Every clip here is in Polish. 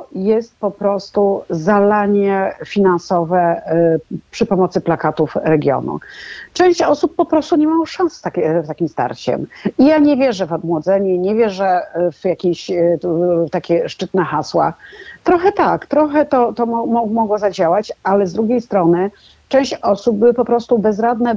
to jest po prostu zalanie finansowe przy pomocy plakatów regionu. Część osób po prostu nie ma szans z takim starciem. I ja nie wierzę w odmłodzenie, nie wierzę w jakieś takie szczytne hasła. Trochę tak, trochę to mogło zadziałać, ale z drugiej strony część osób były po prostu bezradne,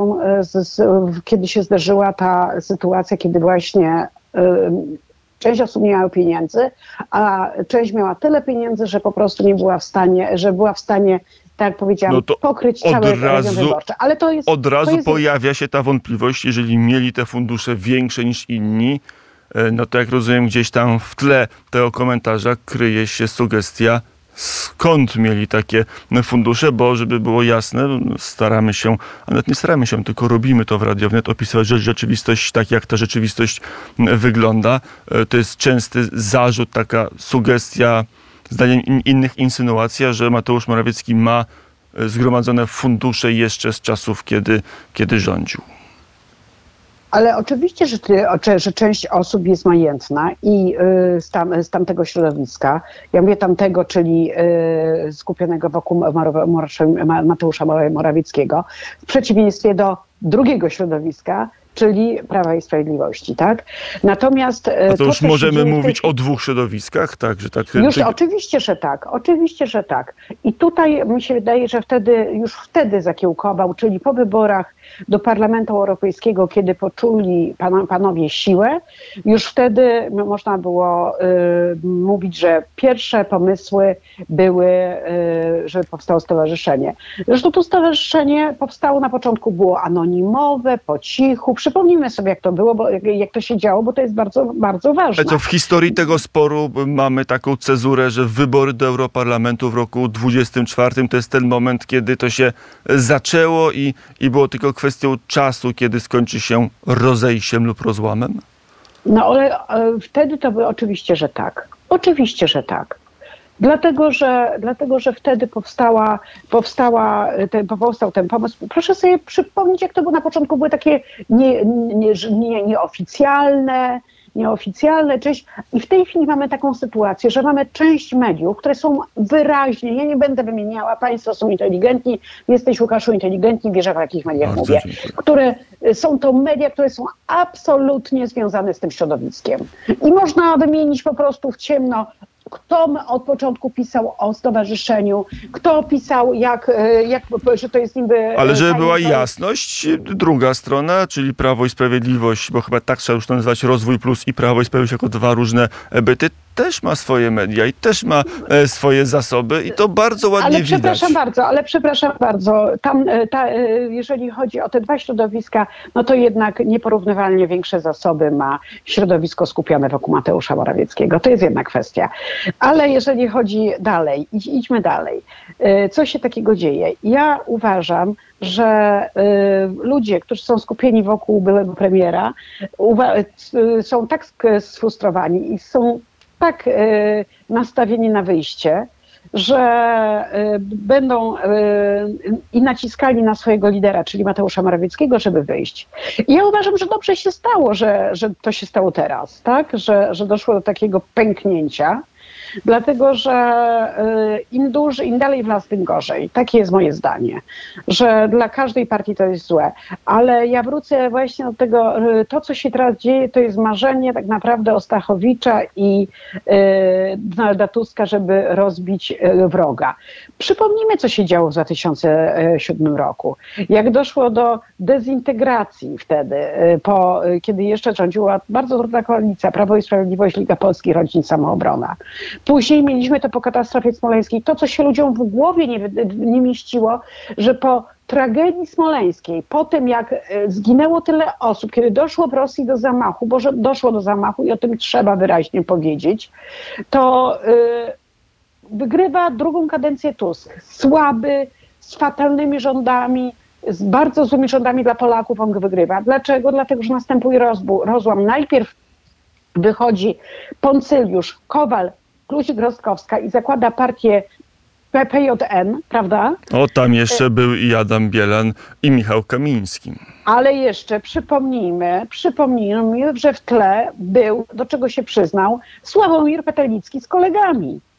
kiedy się zdarzyła ta sytuacja, kiedy właśnie część osób nie miała pieniędzy, a część miała tyle pieniędzy, że po prostu nie była w stanie, tak jak powiedziałam, pokryć całe region wyborcze. Ale od razu pojawia się ta wątpliwość, jeżeli mieli te fundusze większe niż inni, no to jak rozumiem, gdzieś tam w tle tego komentarza kryje się sugestia, skąd mieli takie fundusze, bo żeby było jasne, staramy się, a nawet nie staramy się, tylko robimy to w Radiu Wnet, opisywać rzeczywistość tak, jak ta rzeczywistość wygląda. To jest częsty zarzut, taka sugestia, zdaniem innych insynuacja, że Mateusz Morawiecki ma zgromadzone fundusze jeszcze z czasów, kiedy rządził. Ale oczywiście, że część osób jest majętna i z tamtego środowiska, ja mówię tamtego, czyli skupionego wokół Mateusza Morawieckiego, w przeciwieństwie do drugiego środowiska, czyli Prawa i Sprawiedliwości, tak? Natomiast to już możemy mówić o dwóch środowiskach, tak? Że tak oczywiście, że tak. I tutaj mi się wydaje, że już wtedy zakiełkował, czyli po wyborach do Parlamentu Europejskiego, kiedy poczuli panowie siłę, już wtedy można było mówić, że pierwsze pomysły były, żeby powstało stowarzyszenie. Zresztą to stowarzyszenie powstało na początku, było anonimowe, po cichu. Przypomnijmy sobie, jak to było, jak to się działo, bo to jest bardzo, bardzo ważne. Ale to w historii tego sporu mamy taką cezurę, że wybory do Europarlamentu w roku 24 to jest ten moment, kiedy to się zaczęło i było tylko kwestią czasu, kiedy skończy się rozejściem lub rozłamem? No ale wtedy to by oczywiście, że tak. Oczywiście, że tak. Dlatego, że wtedy powstał ten pomysł. Proszę sobie przypomnieć, jak to było na początku, były takie nieoficjalne część. I w tej chwili mamy taką sytuację, że mamy część mediów, które są wyraźnie, ja nie będę wymieniała, państwo są inteligentni, jesteś, Łukaszu, inteligentni, wierzę, w jakich mediach mówię, które są to media, które są absolutnie związane z tym środowiskiem. I można wymienić po prostu w ciemno, kto od początku pisał o stowarzyszeniu, kto pisał, że to jest niby... Ale żeby była jasność, druga strona, czyli Prawo i Sprawiedliwość, bo chyba tak trzeba już to nazywać, Rozwój Plus i Prawo i Sprawiedliwość jako dwa różne byty, też ma swoje media i też ma swoje zasoby i to bardzo ładnie widać. Ale przepraszam bardzo, tam, jeżeli chodzi o te dwa środowiska, no to jednak nieporównywalnie większe zasoby ma środowisko skupione wokół Mateusza Morawieckiego. To jest jedna kwestia. Ale jeżeli chodzi dalej, idźmy dalej. Co się takiego dzieje? Ja uważam, że ludzie, którzy są skupieni wokół byłego premiera, są tak sfrustrowani i są tak nastawieni na wyjście, że będą i naciskali na swojego lidera, czyli Mateusza Morawieckiego, żeby wyjść. I ja uważam, że dobrze się stało, że to się stało teraz, tak? Że doszło do takiego pęknięcia. Dlatego, że im dalej w las, tym gorzej. Takie jest moje zdanie, że dla każdej partii to jest złe. Ale ja wrócę właśnie do tego, to co się teraz dzieje, to jest marzenie tak naprawdę Ostachowicza i Donalda Tuska, żeby rozbić wroga. Przypomnijmy, co się działo w 2007 roku. Jak doszło do dezintegracji wtedy, kiedy jeszcze rządziła bardzo trudna koalicja, Prawo i Sprawiedliwość, Liga Polskich Rodzin, Samoobrona. Później mieliśmy to po katastrofie smoleńskiej. To, co się ludziom w głowie nie mieściło, że po tragedii smoleńskiej, po tym jak zginęło tyle osób, kiedy doszło w Rosji do zamachu, bo że doszło do zamachu i o tym trzeba wyraźnie powiedzieć, to wygrywa drugą kadencję Tusk. Słaby, z fatalnymi rządami, z bardzo złymi rządami dla Polaków on wygrywa. Dlaczego? Dlatego, że następuje rozłam. Najpierw wychodzi Poncyliusz, Kowal, Kluzik-Rostkowska i zakłada partię PJN, prawda? O, tam jeszcze był i Adam Bielan i Michał Kamiński. Ale jeszcze przypomnijmy, że w tle był, do czego się przyznał, Sławomir Petelicki z kolegami.